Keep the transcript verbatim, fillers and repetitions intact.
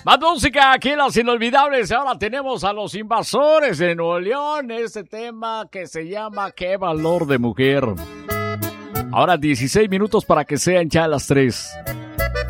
Más música aquí en Las Inolvidables. Ahora tenemos a Los Invasores de Nuevo León. Este tema que se llama ¿Qué valor de mujer? Ahora dieciséis minutos para que sean ya las tres.